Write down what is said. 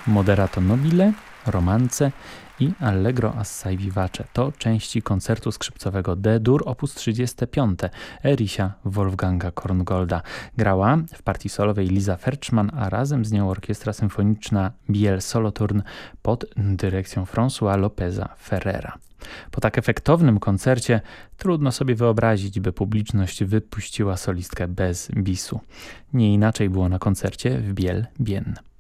Moderato nobile, romance i Allegro assai vivace to części koncertu skrzypcowego D-dur op. 35 Erisia Wolfganga Korngolda. Grała w partii solowej Liza Ferczman, a razem z nią orkiestra symfoniczna Biel Solothurn pod dyrekcją François Lopeza Ferrera. Po tak efektownym koncercie trudno sobie wyobrazić, by publiczność wypuściła solistkę bez bisu. Nie inaczej było na koncercie w Biel Bienne.